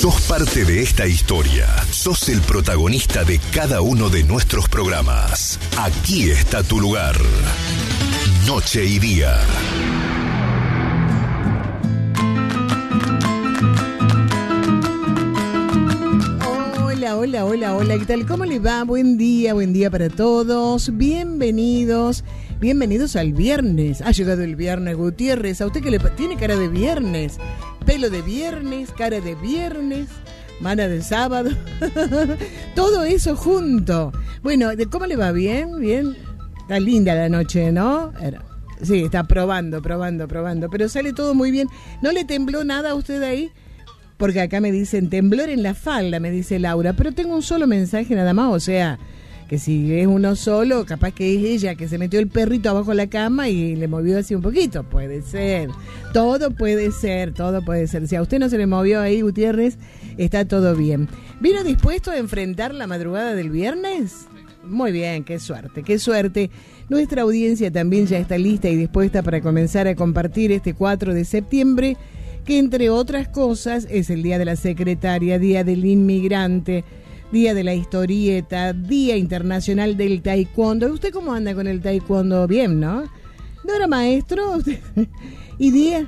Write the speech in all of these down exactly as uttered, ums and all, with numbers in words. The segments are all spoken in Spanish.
Sos parte de esta historia. Sos el protagonista de cada uno de nuestros programas. Aquí está tu lugar. Noche y día. Hola, hola, hola, hola, ¿qué tal? ¿Cómo le va? Buen día, buen día para todos. Bienvenidos, bienvenidos al viernes. Ha llegado el viernes, Gutiérrez. ¿A usted que le tiene cara de viernes? Pelo de viernes, cara de viernes, mana de sábado. Todo eso junto. Bueno, ¿cómo le va? ¿Bien? ¿Bien? Está linda la noche, ¿no? Sí, está probando, probando, probando. Pero sale todo muy bien. ¿No le tembló nada a usted ahí? Porque acá me dicen temblor en la falda, me dice Laura, pero tengo un solo mensaje nada más, o sea, que si es uno solo, capaz que es ella que se metió el perrito abajo de la cama y le movió así un poquito, puede ser, todo puede ser, todo puede ser. Si a usted no se le movió ahí, Gutiérrez, está todo bien. ¿Vino dispuesto a enfrentar la madrugada del viernes? Muy bien, qué suerte, qué suerte. Nuestra audiencia también ya está lista y dispuesta para comenzar a compartir este cuatro de septiembre, que entre otras cosas es el Día de la Secretaria, Día del Inmigrante, Día de la Historieta, Día Internacional del Taekwondo. ¿Usted cómo anda con el Taekwondo? Bien, ¿no? ¿No era maestro? ¿Y día?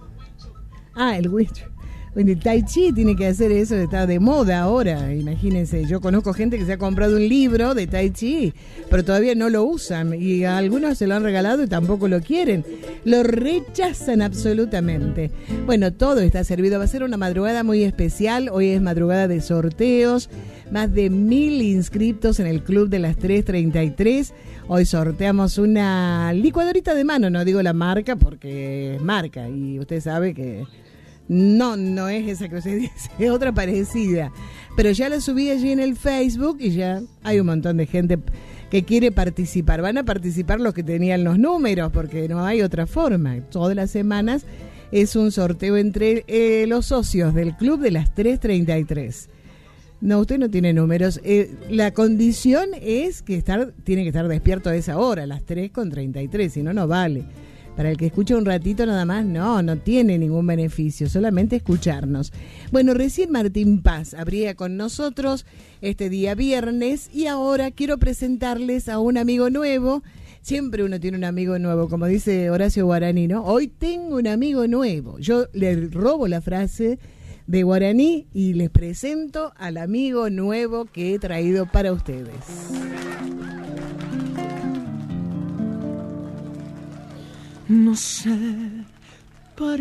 Ah, el witch. Bueno, el Tai Chi tiene que hacer eso, está de moda ahora, imagínense. Yo conozco gente que se ha comprado un libro de Tai Chi, pero todavía no lo usan, y a algunos se lo han regalado y tampoco lo quieren. Lo rechazan absolutamente. Bueno, todo está servido. Va a ser una madrugada muy especial. Hoy es madrugada de sorteos. Más de mil inscriptos en el Club de las tres treinta y tres. Hoy sorteamos una licuadorita de mano, no digo la marca porque es marca, y usted sabe que... No, no es esa que usted dice, es otra parecida. Pero ya la subí allí en el Facebook y ya hay un montón de gente que quiere participar. Van a participar los que tenían los números, porque no hay otra forma. Todas las semanas es un sorteo entre eh, los socios del Club de las tres treinta y tres. No, usted no tiene números. Eh, la condición es que estar, tiene que estar despierto a esa hora, a las tres con treinta y tres, si no, no vale. Para el que escucha un ratito nada más, no, no tiene ningún beneficio, solamente escucharnos. Bueno, recién Martín Paz abría con nosotros este día viernes y ahora quiero presentarles a un amigo nuevo. Siempre uno tiene un amigo nuevo, como dice Horacio Guaraní, ¿no? Hoy tengo un amigo nuevo. Yo le robo la frase de Guaraní y les presento al amigo nuevo que he traído para ustedes. No sé